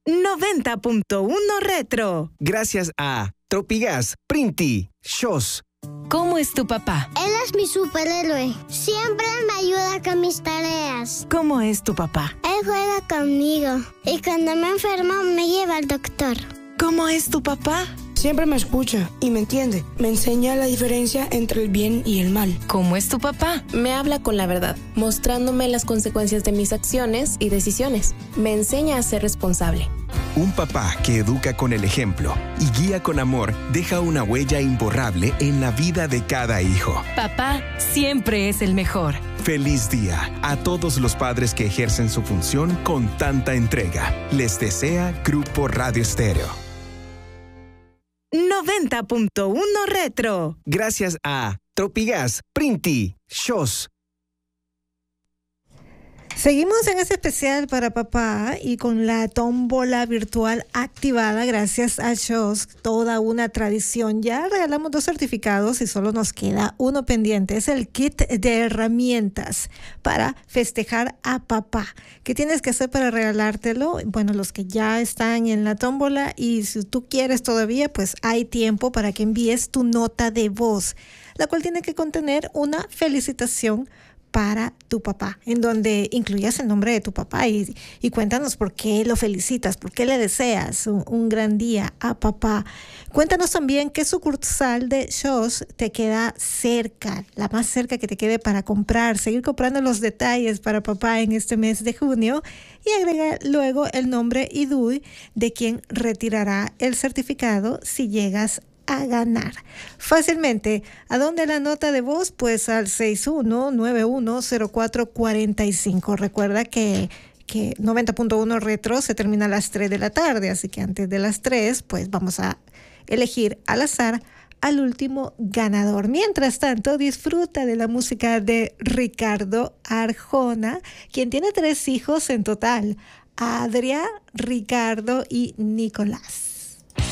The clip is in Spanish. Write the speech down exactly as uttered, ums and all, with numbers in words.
noventa punto uno Retro. Gracias a Tropigas, Printi, Shos. ¿Cómo es tu papá? Él es mi superhéroe. Siempre me ayuda con mis tareas. ¿Cómo es tu papá? Él juega conmigo. Y cuando me enfermo me lleva al doctor. ¿Cómo es tu papá? Siempre me escucha y me entiende. Me enseña la diferencia entre el bien y el mal. ¿Cómo es tu papá? Me habla con la verdad, mostrándome las consecuencias de mis acciones y decisiones. Me enseña a ser responsable. Un papá que educa con el ejemplo y guía con amor deja una huella imborrable en la vida de cada hijo. Papá siempre es el mejor. Feliz día a todos los padres que ejercen su función con tanta entrega. Les desea Grupo Radio Estéreo. noventa punto uno Retro. Gracias a Tropigas, Printi, Shos. Seguimos en este especial para papá y con la tómbola virtual activada gracias a Shos, toda una tradición. Ya regalamos dos certificados y solo nos queda uno pendiente. Es el kit de herramientas para festejar a papá. ¿Qué tienes que hacer para regalártelo? Bueno, los que ya están en la tómbola, y si tú quieres todavía, pues hay tiempo para que envíes tu nota de voz, la cual tiene que contener una felicitación para tu papá, en donde incluyas el nombre de tu papá y, y cuéntanos por qué lo felicitas, por qué le deseas un, un gran día a papá. Cuéntanos también qué sucursal de Shos te queda cerca, la más cerca que te quede para comprar, seguir comprando los detalles para papá en este mes de junio, y agrega luego el nombre y D U I de quien retirará el certificado si llegas a ganar. Fácilmente, ¿a dónde la nota de voz? Pues al seis uno nueve uno cero cuatro cuatro cinco. Recuerda que, que noventa punto uno Retro se termina a las tres de la tarde, así que antes de las tres, pues vamos a elegir al azar al último ganador. Mientras tanto, disfruta de la música de Ricardo Arjona, quien tiene tres hijos en total: Adria, Ricardo y Nicolás.